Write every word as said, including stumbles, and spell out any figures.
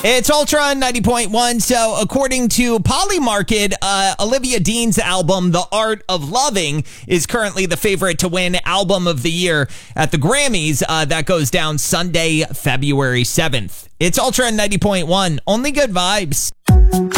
It's Ultra ninety point one. So, according to Polymarket, uh, Olivia Dean's album, The Art of Loving, is currently the favorite to win Album of the Year at the Grammys. Uh, that goes down Sunday, February seventh. It's Ultra ninety point one. Only good vibes.